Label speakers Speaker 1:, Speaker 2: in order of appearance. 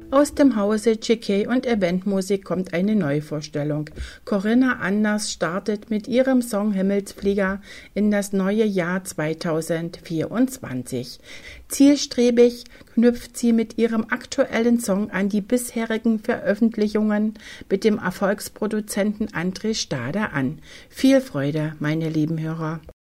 Speaker 1: Aus dem Hause GK und Eventmusik kommt eine Neuvorstellung. Corinna Anders startet mit ihrem Song Himmelsflieger in das neue Jahr 2024. Zielstrebig knüpft sie mit ihrem aktuellen Song an die bisherigen Veröffentlichungen mit dem Erfolgsproduzenten André Stade an. Viel Freude, meine lieben Hörer.